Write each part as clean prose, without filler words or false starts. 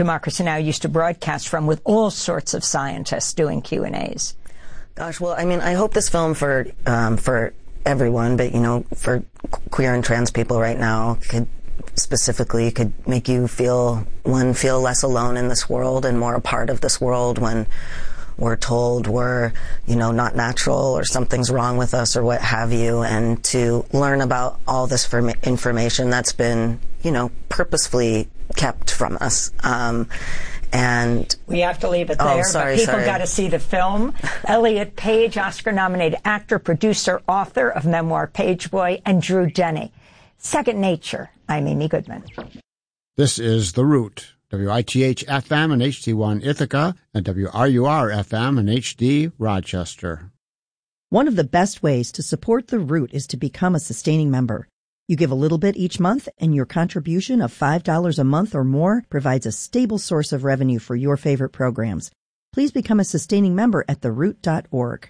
Democracy Now! Used to broadcast from, with all sorts of scientists doing Q&As. Gosh, well, I mean, I hope this film for everyone, but, for queer and trans people right now could make you feel less alone in this world and more a part of this world when we're told we're, not natural or something's wrong with us or what have you, and to learn about all this information that's been, purposefully kept from us. And we have to leave it there, but people got to see the film. Elliot Page, Oscar-nominated actor, producer, author of memoir Pageboy, and Drew Denny. Second Nature. I'm Amy Goodman. This is The Root, WITH-FM and HD1 Ithaca, and WRUR-FM and HD Rochester. One of the best ways to support The Root is to become a sustaining member. You give a little bit each month, and your contribution of $5 a month or more provides a stable source of revenue for your favorite programs. Please become a sustaining member at theroot.org.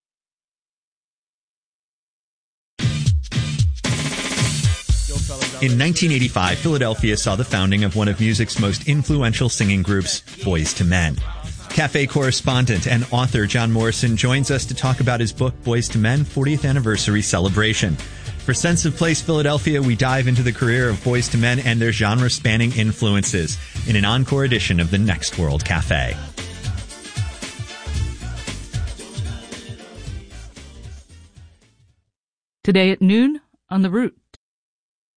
In 1985, Philadelphia saw the founding of one of music's most influential singing groups, Boyz II Men. Cafe correspondent and author John Morrison joins us to talk about his book, Boyz II Men 40th Anniversary Celebration. For Sense of Place Philadelphia, we dive into the career of Boyz II Men and their genre-spanning influences in an encore edition of The Next World Cafe. Today at noon on The Root.